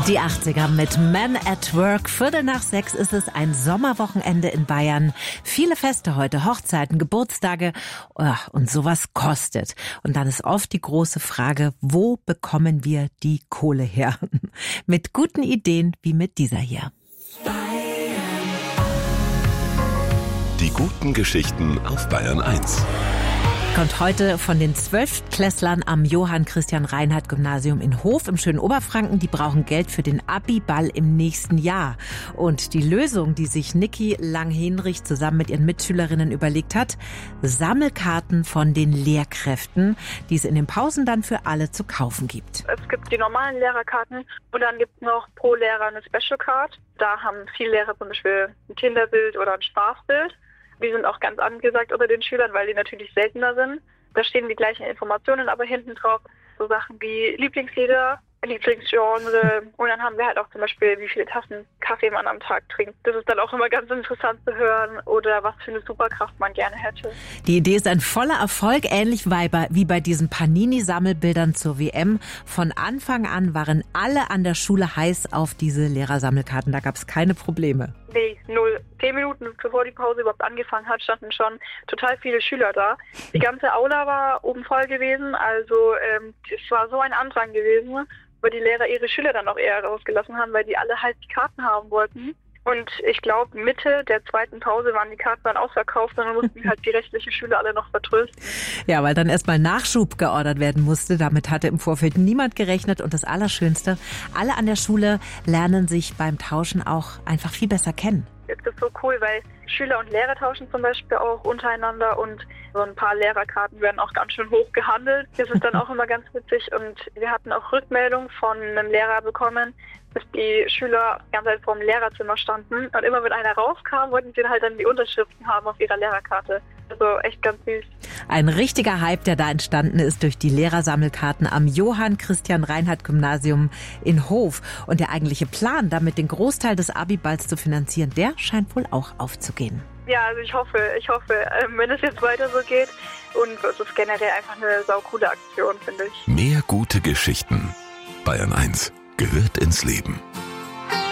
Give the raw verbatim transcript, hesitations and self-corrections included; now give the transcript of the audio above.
Die achtziger mit Men at Work. Viertel nach sechs ist es, ein Sommerwochenende in Bayern. Viele Feste heute, Hochzeiten, Geburtstage. Oh, und sowas kostet. Und dann ist oft die große Frage, wo bekommen wir die Kohle her? Mit guten Ideen wie mit dieser hier. Die guten Geschichten auf Bayern eins. Kommt heute von den Zwölftklässlern am Johann Christian Reinhardt Gymnasium in Hof im schönen Oberfranken. Die brauchen Geld für den Abi-Ball im nächsten Jahr. Und die Lösung, die sich Niki Lang-Henrich zusammen mit ihren Mitschülerinnen überlegt hat, Sammelkarten von den Lehrkräften, die es in den Pausen dann für alle zu kaufen gibt. Es gibt die normalen Lehrerkarten und dann gibt es noch pro Lehrer eine Special Card. Da haben viele Lehrer zum Beispiel ein Kinderbild oder ein Spaßbild. Die sind auch ganz angesagt unter den Schülern, weil die natürlich seltener sind. Da stehen die gleichen Informationen, aber hinten drauf so Sachen wie Lieblingslieder, Lieblingsgenre. Und dann haben wir halt auch zum Beispiel, wie viele Tassen Kaffee man am Tag trinkt. Das ist dann auch immer ganz interessant zu hören. Oder was für eine Superkraft man gerne hätte. Die Idee ist ein voller Erfolg, ähnlich wie bei diesen Panini-Sammelbildern zur W M. Von Anfang an waren alle an der Schule heiß auf diese Lehrersammelkarten. Da gab es keine Probleme. Nee, null. Zehn Minuten bevor die Pause überhaupt angefangen hat, standen schon total viele Schüler da. Die ganze Aula war oben voll gewesen, also ähm, es war so ein Andrang gewesen, weil die Lehrer ihre Schüler dann auch eher rausgelassen haben, weil die alle halt die Karten haben wollten. Und ich glaube, Mitte der zweiten Pause waren die Karten dann ausverkauft und dann mussten halt die restlichen Schüler alle noch vertrösten. Ja, weil dann erstmal Nachschub geordert werden musste. Damit hatte im Vorfeld niemand gerechnet. Und das Allerschönste, alle an der Schule lernen sich beim Tauschen auch einfach viel besser kennen. Es ist so cool, weil Schüler und Lehrer tauschen zum Beispiel auch untereinander und so ein paar Lehrerkarten werden auch ganz schön hoch gehandelt. Das ist dann auch immer ganz witzig und wir hatten auch Rückmeldung von einem Lehrer bekommen, dass die Schüler die ganze Zeit vor dem Lehrerzimmer standen und immer wenn einer rauskam, wollten sie halt dann die Unterschriften haben auf ihrer Lehrerkarte. Also echt ganz süß. Ein richtiger Hype, der da entstanden ist durch die Lehrersammelkarten am Johann Christian Reinhardt Gymnasium in Hof. Und der eigentliche Plan, damit den Großteil des Abi-Balls zu finanzieren, der scheint wohl auch aufzugehen. Ja, also ich hoffe, ich hoffe, wenn es jetzt weiter so geht. Und es ist generell einfach eine saucoole Aktion, finde ich. Mehr gute Geschichten. Bayern eins gehört ins Leben.